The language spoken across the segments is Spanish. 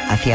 Hacia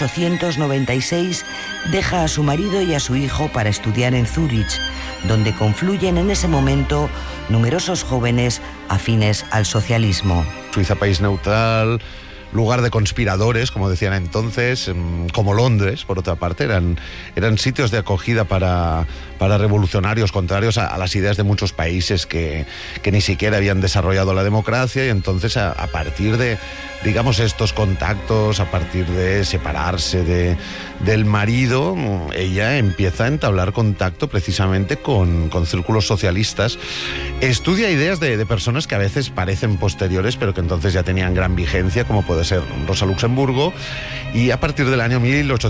1896 deja a su marido y a su hijo para estudiar en Zúrich, donde confluyen en ese momento numerosos jóvenes afines al socialismo. Suiza, país neutral, lugar de conspiradores, como decían entonces, como Londres, por otra parte, eran sitios de acogida para revolucionarios contrarios a las ideas de muchos países que ni siquiera habían desarrollado la democracia, y entonces a partir de, digamos, estos contactos, a partir de separarse del marido, ella empieza a entablar contacto precisamente con círculos socialistas. Estudia ideas de personas que a veces parecen posteriores, pero que entonces ya tenían gran vigencia, como puede ser Rosa Luxemburgo, y a partir del año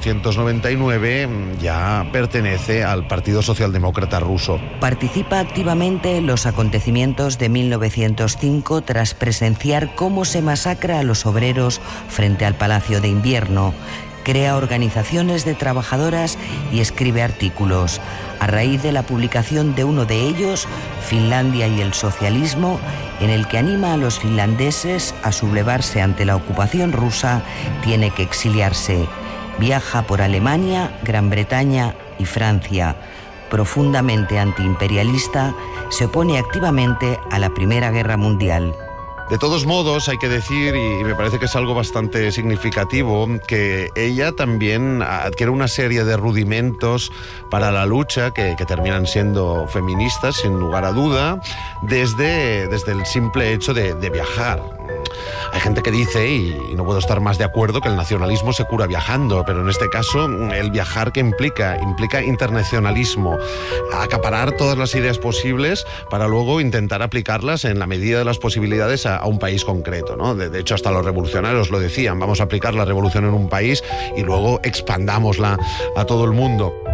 1899 ya pertenece al Partido Socialdemócrata ruso. Participa activamente en los acontecimientos de 1905 tras presenciar cómo se masacra a los obreros frente al Palacio de Invierno. Crea organizaciones de trabajadoras y escribe artículos. A raíz de la publicación de uno de ellos, Finlandia y el socialismo, en el que anima a los finlandeses a sublevarse ante la ocupación rusa, tiene que exiliarse. Viaja por Alemania, Gran Bretaña y Francia. Profundamente antiimperialista, se opone activamente a la Primera Guerra Mundial. De todos modos, hay que decir, y me parece que es algo bastante significativo, que ella también adquiere una serie de rudimentos para la lucha que terminan siendo feministas, sin lugar a duda, desde el simple hecho de viajar. Hay gente que dice, y no puedo estar más de acuerdo, que el nacionalismo se cura viajando, pero en este caso el viajar que implica internacionalismo, acaparar todas las ideas posibles para luego intentar aplicarlas en la medida de las posibilidades a un país concreto, ¿no? De hecho, hasta los revolucionarios lo decían, vamos a aplicar la revolución en un país y luego expandámosla a todo el mundo.